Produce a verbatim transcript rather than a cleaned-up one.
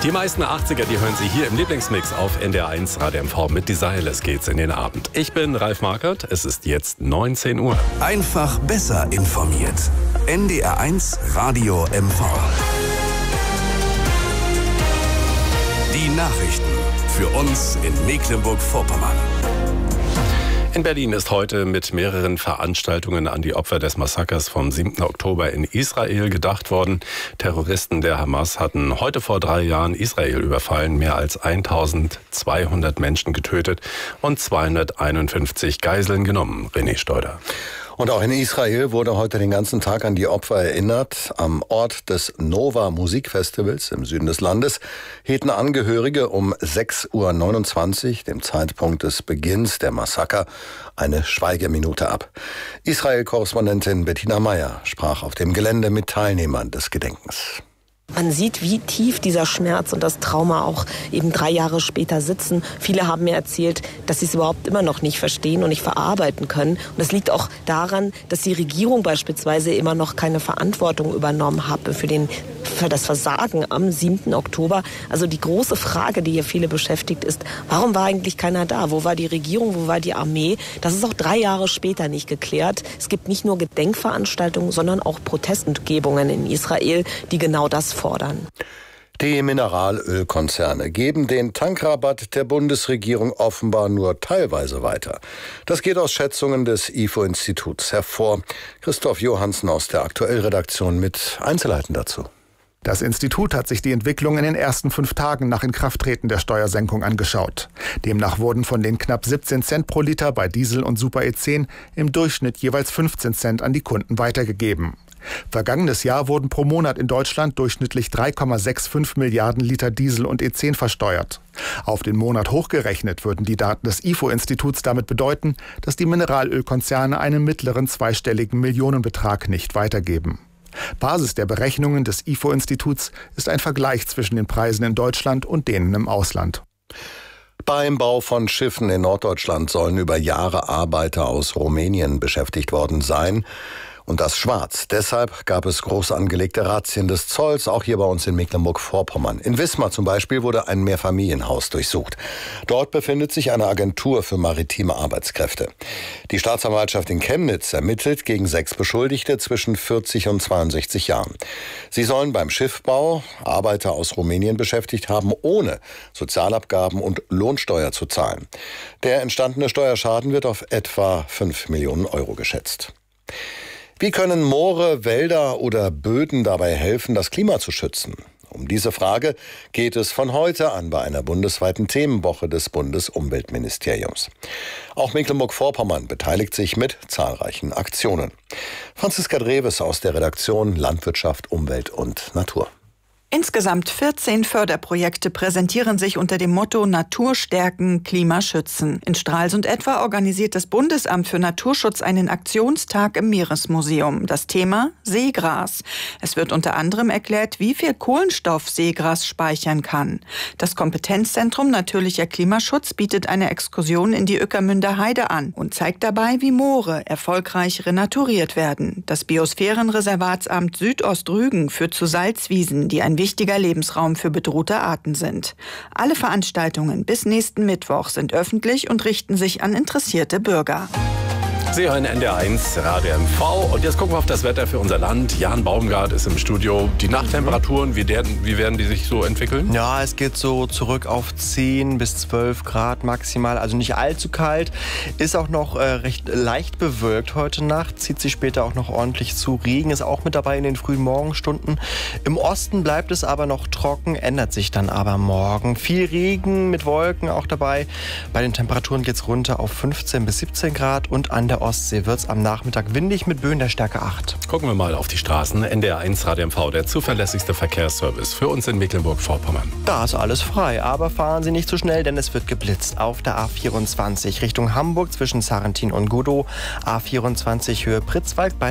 Die meisten achtziger, die hören Sie hier im Lieblingsmix auf N D R eins Radio M V. Mit Desireless geht's in den Abend. Ich bin Ralf Markert, es ist jetzt neunzehn Uhr. Einfach besser informiert. N D R eins Radio M V. Die Nachrichten für uns in Mecklenburg-Vorpommern. In Berlin ist heute mit mehreren Veranstaltungen an die Opfer des Massakers vom siebten Oktober in Israel gedacht worden. Terroristen der Hamas hatten heute vor drei Jahren Israel überfallen, mehr als eintausendzweihundert Menschen getötet und zweihunderteinundfünfzig Geiseln genommen. René Steuder. Und auch in Israel wurde heute den ganzen Tag an die Opfer erinnert. Am Ort des Nova Musikfestivals im Süden des Landes hielten Angehörige um sechs Uhr neunundzwanzig, dem Zeitpunkt des Beginns der Massaker, eine Schweigeminute ab. Israel-Korrespondentin Bettina Meyer sprach auf dem Gelände mit Teilnehmern des Gedenkens. Man sieht, wie tief dieser Schmerz und das Trauma auch eben drei Jahre später sitzen. Viele haben mir erzählt, dass sie es überhaupt immer noch nicht verstehen und nicht verarbeiten können. Und das liegt auch daran, dass die Regierung beispielsweise immer noch keine Verantwortung übernommen hat für, den, für das Versagen am siebten Oktober. Also die große Frage, die hier viele beschäftigt, ist, warum war eigentlich keiner da? Wo war die Regierung? Wo war die Armee? Das ist auch drei Jahre später nicht geklärt. Es gibt nicht nur Gedenkveranstaltungen, sondern auch Protestkundgebungen in Israel, die genau das fordern. Die Mineralölkonzerne geben den Tankrabatt der Bundesregierung offenbar nur teilweise weiter. Das geht aus Schätzungen des I F O-Instituts hervor. Christoph Johansen aus der Aktuellredaktion mit Einzelheiten dazu. Das Institut hat sich die Entwicklung in den ersten fünf Tagen nach Inkrafttreten der Steuersenkung angeschaut. Demnach wurden von den knapp siebzehn Cent pro Liter bei Diesel und Super E zehn im Durchschnitt jeweils fünfzehn Cent an die Kunden weitergegeben. Vergangenes Jahr wurden pro Monat in Deutschland durchschnittlich drei Komma fünfundsechzig Milliarden Liter Diesel und E zehn versteuert. Auf den Monat hochgerechnet würden die Daten des I F O-Instituts damit bedeuten, dass die Mineralölkonzerne einen mittleren zweistelligen Millionenbetrag nicht weitergeben. Basis der Berechnungen des I F O-Instituts ist ein Vergleich zwischen den Preisen in Deutschland und denen im Ausland. Beim Bau von Schiffen in Norddeutschland sollen über Jahre Arbeiter aus Rumänien beschäftigt worden sein. Und das schwarz. Deshalb gab es groß angelegte Razzien des Zolls, auch hier bei uns in Mecklenburg-Vorpommern. In Wismar zum Beispiel wurde ein Mehrfamilienhaus durchsucht. Dort befindet sich eine Agentur für maritime Arbeitskräfte. Die Staatsanwaltschaft in Chemnitz ermittelt gegen sechs Beschuldigte zwischen vierzig und zweiundsechzig Jahren. Sie sollen beim Schiffbau Arbeiter aus Rumänien beschäftigt haben, ohne Sozialabgaben und Lohnsteuer zu zahlen. Der entstandene Steuerschaden wird auf etwa fünf Millionen Euro geschätzt. Wie können Moore, Wälder oder Böden dabei helfen, das Klima zu schützen? Um diese Frage geht es von heute an bei einer bundesweiten Themenwoche des Bundesumweltministeriums. Auch Mecklenburg-Vorpommern beteiligt sich mit zahlreichen Aktionen. Franziska Dreves aus der Redaktion Landwirtschaft, Umwelt und Natur. Insgesamt vierzehn Förderprojekte präsentieren sich unter dem Motto Natur stärken, Klima schützen. In Stralsund etwa organisiert das Bundesamt für Naturschutz einen Aktionstag im Meeresmuseum. Das Thema Seegras. Es wird unter anderem erklärt, wie viel Kohlenstoff Seegras speichern kann. Das Kompetenzzentrum Natürlicher Klimaschutz bietet eine Exkursion in die Ueckermünder Heide an und zeigt dabei, wie Moore erfolgreich renaturiert werden. Das Biosphärenreservatsamt Südostrügen führt zu Salzwiesen, die ein wichtiger Lebensraum für bedrohte Arten sind. Alle Veranstaltungen bis nächsten Mittwoch sind öffentlich und richten sich an interessierte Bürger. Sie hören N D R eins Radio M V und jetzt gucken wir auf das Wetter für unser Land. Jan Baumgart ist im Studio. Die Nachttemperaturen, wie, der, wie werden die sich so entwickeln? Ja, es geht so zurück auf zehn bis zwölf Grad maximal, also nicht allzu kalt. Ist auch noch äh, recht leicht bewölkt heute Nacht, zieht sich später auch noch ordentlich zu. Regen ist auch mit dabei in den frühen Morgenstunden. Im Osten bleibt es aber noch trocken, ändert sich dann aber morgen. Viel Regen mit Wolken auch dabei. Bei den Temperaturen geht es runter auf fünfzehn bis siebzehn Grad und an der Ostsee wird es am Nachmittag windig mit Böen der Stärke acht. Gucken wir mal auf die Straßen. N D R eins Radio M V, der zuverlässigste Verkehrsservice für uns in Mecklenburg-Vorpommern. Da ist alles frei, aber fahren Sie nicht zu schnell, denn es wird geblitzt. Auf der A vierundzwanzig Richtung Hamburg zwischen Sarrentin und Godow, A vierundzwanzig Höhe Pritzwalk bei